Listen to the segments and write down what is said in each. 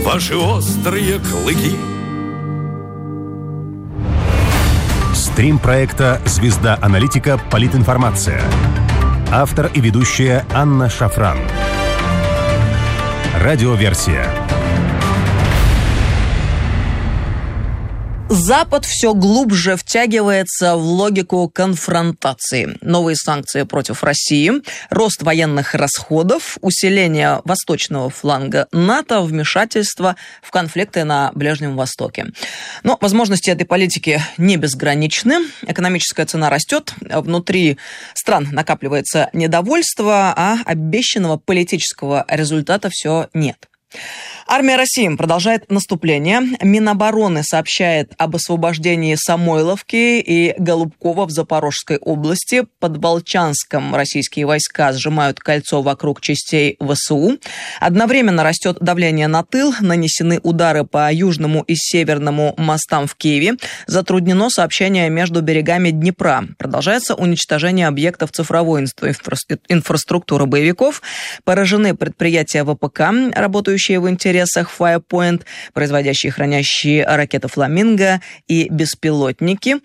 ваши острые клыки. Стрим проекта «Звезда аналитика. Политинформация». Автор и ведущая Анна Шафран. Радиоверсия. Запад все глубже втягивается в логику конфронтации. Новые санкции против России, рост военных расходов, усиление восточного фланга НАТО, вмешательство в конфликты на Ближнем Востоке. Но возможности этой политики не безграничны. Экономическая цена растет, внутри стран накапливается недовольство, а обещанного политического результата все нет. Армия России продолжает наступление. Минобороны сообщает об освобождении Самойловки и Голубкова в Запорожской области. Под Волчанском российские войска сжимают кольцо вокруг частей ВСУ. Одновременно растет давление на тыл. Нанесены удары по южному и северному мостам в Киеве. Затруднено сообщение между берегами Днепра. Продолжается уничтожение объектов цифровой инфраструктуры боевиков. Поражены предприятия ВПК, работающие в интересах Firepoint, производящие и хранящие ракеты «Фламинго» и беспилотники.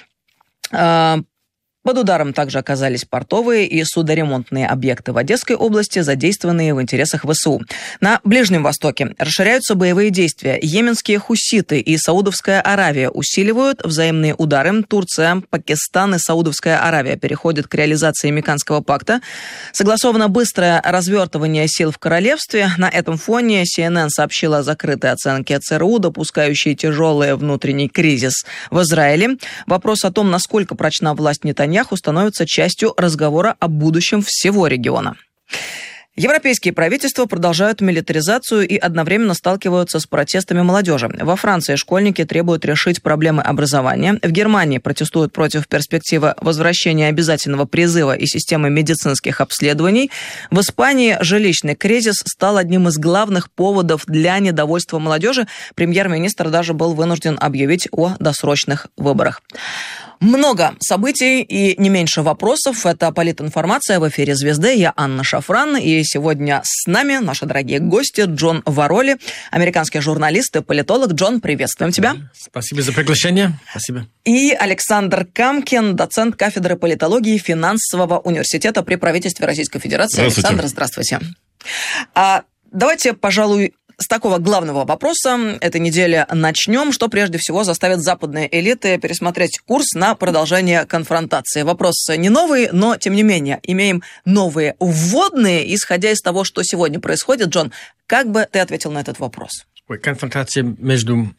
Под ударом также оказались портовые и судоремонтные объекты в Одесской области, задействованные в интересах ВСУ. На Ближнем Востоке расширяются боевые действия. Йеменские хуситы и Саудовская Аравия усиливают взаимные удары. Турция, Пакистан и Саудовская Аравия переходят к реализации Меканского пакта. Согласовано быстрое развертывание сил в королевстве. На этом фоне CNN сообщила о закрытой оценке ЦРУ, допускающей тяжелый внутренний кризис в Израиле. Вопрос о том, насколько прочна власть Нетаньяху, становится частью разговора о будущем всего региона. Европейские правительства продолжают милитаризацию и одновременно сталкиваются с протестами молодежи. Во Франции школьники требуют решить проблемы образования. В Германии протестуют против перспективы возвращения обязательного призыва и системы медицинских обследований. В Испании жилищный кризис стал одним из главных поводов для недовольства молодежи. Премьер-министр даже был вынужден объявить о досрочных выборах. Много событий и не меньше вопросов. Это политинформация в эфире «Звезды». Я Анна Шафран. И сегодня с нами наши дорогие гости Джон Вароли, американский журналист и политолог. Джон, приветствуем тебя. Спасибо за приглашение. Спасибо. И Александр Камкин, доцент кафедры политологии финансового университета при правительстве Российской Федерации. Александр, здравствуйте. Давайте, пожалуй, с такого главного вопроса этой недели начнем. Что прежде всего заставит западные элиты пересмотреть курс на продолжение конфронтации? Вопрос не новый, но, тем не менее, имеем новые вводные. Исходя из того, что сегодня происходит, Джон, как бы ты ответил на этот вопрос? Конфронтация между...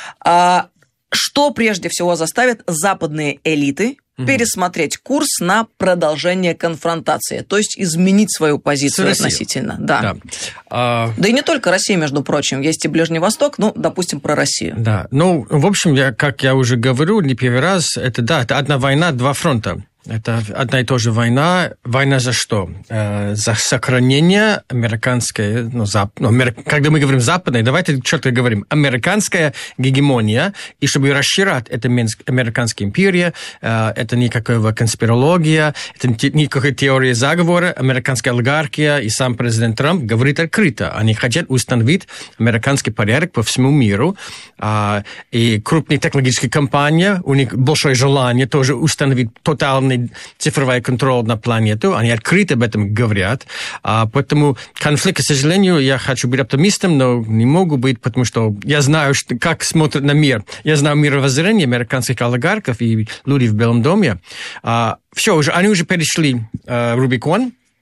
Что прежде всего заставит западные элиты пересмотреть курс на продолжение конфронтации, то есть изменить свою позицию относительно. Да. Да и не только Россия, между прочим, есть и Ближний Восток, допустим, про Россию. Да, в общем, как я уже говорю, не первый раз, это одна война, два фронта. Это одна и та же война. Война за что? За сохранение американской, когда мы говорим западной, давайте четко говорим, американская гегемония, и чтобы расширять это американская империя, это никакая конспирология, это никакой теории заговора, американская олигархия и сам президент Трамп говорит открыто. Они хотят установить американский порядок по всему миру, и крупные технологические компании, у них большое желание тоже установить тотальный цифровой контроль на планету, они открыто об этом говорят, поэтому конфликт, к сожалению, я хочу быть оптимистом, но не могу быть, потому что я знаю, как смотрят на мир, я знаю мировоззрение американских олигархов и людей в Белом доме. Все, они уже перешли Рубикон,